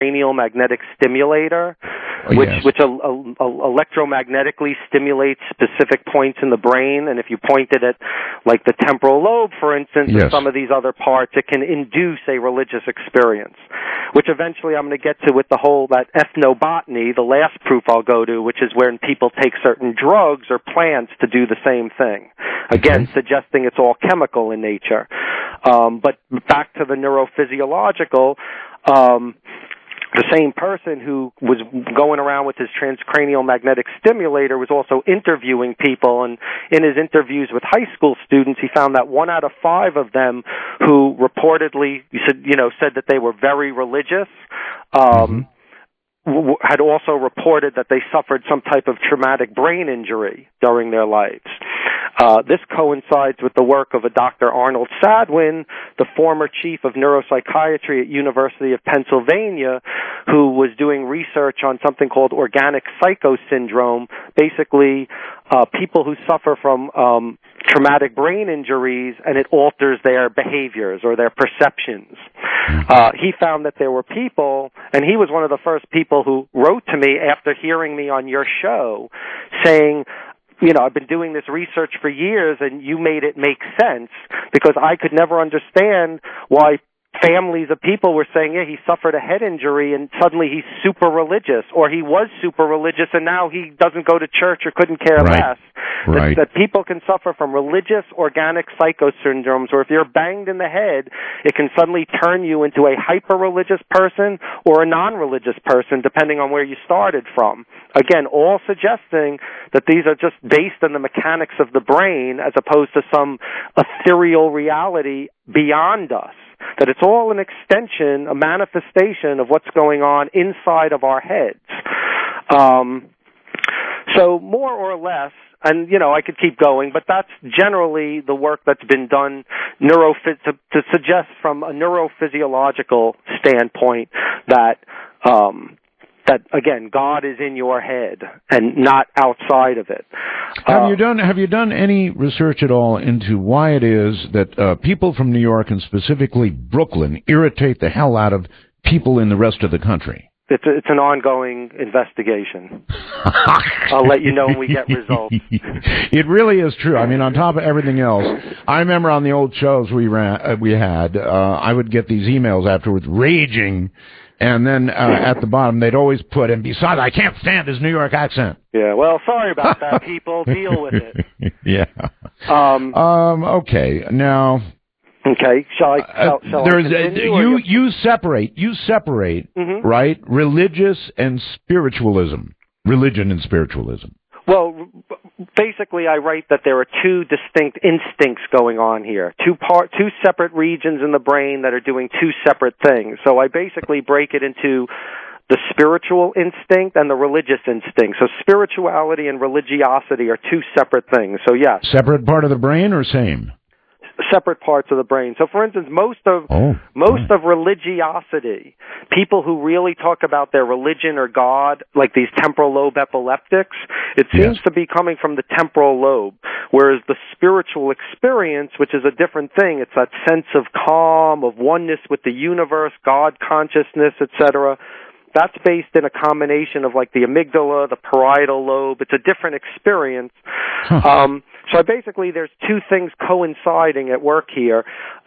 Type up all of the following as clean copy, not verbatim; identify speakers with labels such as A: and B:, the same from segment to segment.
A: transcranial magnetic stimulator, which electromagnetically stimulates specific points in the brain, and if you pointed at, like, the temporal lobe, for instance, or some of these other parts, it can induce a religious experience, which eventually I'm going to get to with that ethnobotany, the last proof I'll go to, which is when people take certain drugs or plants to do the same thing. Again, suggesting it's all chemical in nature. But back to the neurophysiological, the same person who was going around with his transcranial magnetic stimulator was also interviewing people, and in his interviews with high school students, he found that 1 out of 5 of them who reportedly said that they were very religious, had also reported that they suffered some type of traumatic brain injury during their lives. This coincides with the work of a Dr. Arnold Sadwin, the former chief of neuropsychiatry at University of Pennsylvania, who was doing research on something called organic psychosyndrome, basically people who suffer from traumatic brain injuries, and it alters their behaviors or their perceptions. He found that there were people, and he was one of the first people who wrote to me after hearing me on your show saying, I've been doing this research for years, and you made it make sense, because I could never understand why families of people were saying, he suffered a head injury and suddenly he's super religious, or he was super religious and now he doesn't go to church or couldn't care less. That people can suffer from religious organic psychosyndromes, or if you're banged in the head, it can suddenly turn you into a hyper-religious person or a non-religious person, depending on where you started from. Again, all suggesting that these are just based on the mechanics of the brain as opposed to some ethereal reality beyond us. That it's all an extension, a manifestation of what's going on inside of our heads. So more or less, and I could keep going, but that's generally the work that's been done to suggest from a neurophysiological standpoint that again, God is in your head and not outside of it.
B: Have you done any research at all into why it is that people from New York and specifically Brooklyn irritate the hell out of people in the rest of the country?
A: It's an ongoing investigation. I'll let you know when we get results.
B: It really is true. I mean, on top of everything else, I remember on the old shows we had, I would get these emails afterwards raging. And then at the bottom, they'd always put, and besides, I can't stand his New York accent.
A: Yeah, well, sorry about that, people. Deal with it.
B: Yeah. Okay, now.
A: Okay, shall I continue?
B: You separate, right, religion and spiritualism.
A: Well, basically, I write that there are two distinct instincts going on here, two separate regions in the brain that are doing two separate things. So I basically break it into the spiritual instinct and the religious instinct. So spirituality and religiosity are two separate things. So yes.
B: Separate part of the brain or same?
A: Separate parts of the brain. So, for instance, most of religiosity, people who really talk about their religion or God, like these temporal lobe epileptics, it seems to be coming from the temporal lobe, whereas the spiritual experience, which is a different thing, it's that sense of calm, of oneness with the universe, God consciousness, etc., that's based in a combination of like the amygdala, the parietal lobe. It's a different experience. So basically there's two things coinciding at work here.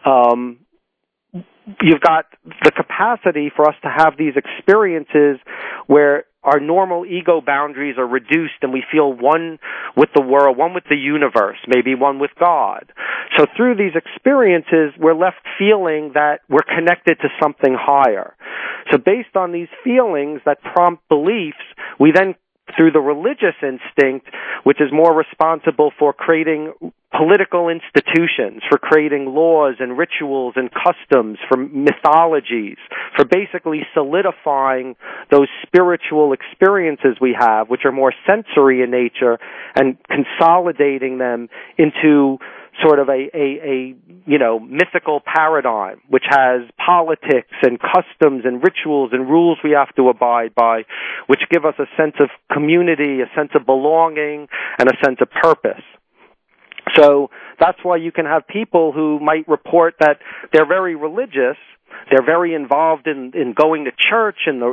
A: You've got the capacity for us to have these experiences where our normal ego boundaries are reduced and we feel one with the world, one with the universe, maybe one with God. So through these experiences, we're left feeling that we're connected to something higher. So based on these feelings that prompt beliefs, we then, through the religious instinct, which is more responsible for creating political institutions, for creating laws and rituals and customs, for mythologies, for basically solidifying those spiritual experiences we have, which are more sensory in nature, and consolidating them into sort of a mythical paradigm, which has politics and customs and rituals and rules we have to abide by, which give us a sense of community, a sense of belonging, and a sense of purpose. So that's why you can have people who might report that they're very religious, They're very involved in going to church and